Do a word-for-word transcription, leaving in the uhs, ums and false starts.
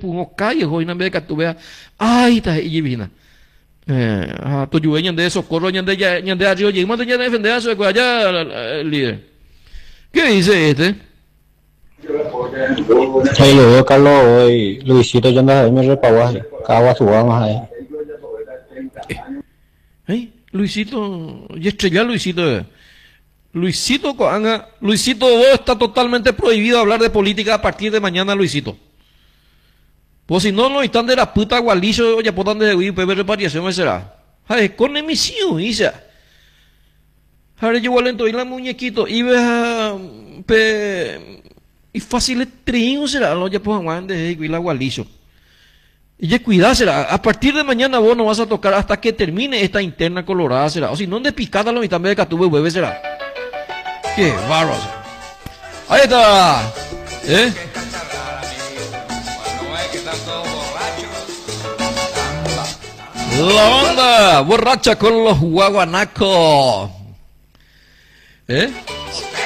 pungo calle hoy en vez de que tú veas ay está y vina eh ah tu yueña de socorro ñande ya ñande arriba y más de defender a su allá el líder. ¿Qué dice este? Hey, yo veo Carlos hoy, Luisito yo andaba me repaguaje, cagua su más ahí. Eh, Luisito, y estrella Luisito. eh. Luisito Coanga, Luisito vos está totalmente prohibido hablar de política a partir de mañana, Luisito. Pues si no, no están de la puta gualizo, ya potan de huir, pepe repatriación, será. Ay, con emisión, Isa. Ahora yo lento y la muñequito, y ve pe y fácil es trío será, no ya pues aguante de la gualizo. Y ya cuidásela, a partir de mañana vos no vas a tocar hasta que termine esta interna colorada será. O si no, de picada lo mitad de catuve hueve será. Qué bárbaro. Ahí está. ¿Eh? La banda borracha con los guaguanacos. ¿Eh?